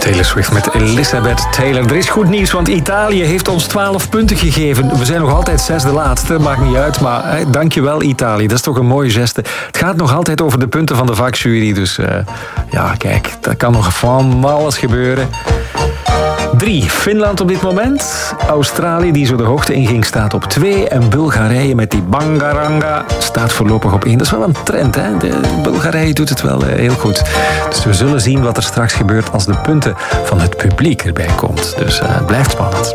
Taylor Swift met Elizabeth Taylor. Er is goed nieuws, want Italië heeft ons 12 punten gegeven. We zijn nog altijd zesde laatste, maakt niet uit. Maar dankjewel Italië, dat is toch een mooie geste. Het gaat nog altijd over de punten van de vakjury. Dus ja, kijk, dat kan nog van alles gebeuren. 3. Finland op dit moment. Australië, die zo de hoogte inging, staat op 2. En Bulgarije met die Bangaranga staat voorlopig op 1. Dat is wel een trend, hè? Bulgarije doet het wel heel goed. Dus we zullen zien wat er straks gebeurt als de punten van het publiek erbij komt. Dus het blijft spannend.